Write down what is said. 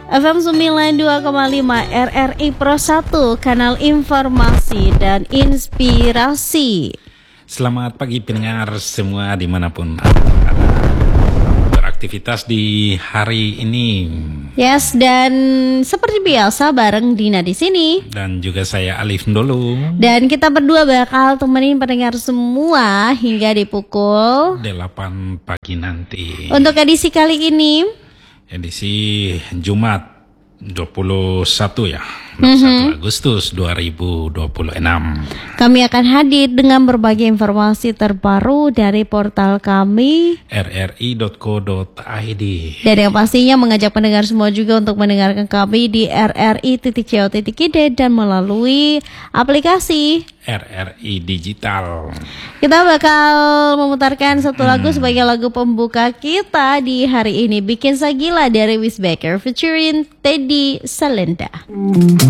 FM 92,5 RRI Pro 1, kanal informasi dan inspirasi. Selamat pagi pendengar semua dimanapun Anda beraktivitas di hari ini. Yes, dan seperti biasa bareng Dina di sini. Dan juga saya Alif Ndolo. Dan kita berdua bakal temenin pendengar semua hingga di pukul 8 pagi nanti. Untuk edisi kali ini, edisi Jumat 21 ya, 21 Agustus 2026. Kami akan hadir dengan berbagai informasi terbaru dari portal kami rri.co.id. Dan yang pastinya mengajak pendengar semua juga untuk mendengarkan kami di rri.co.id dan melalui aplikasi RRI Digital. Kita bakal memutarkan satu lagu sebagai lagu pembuka kita di hari ini, Bikin Sagila dari Wisbaker featuring Teddy Salenda.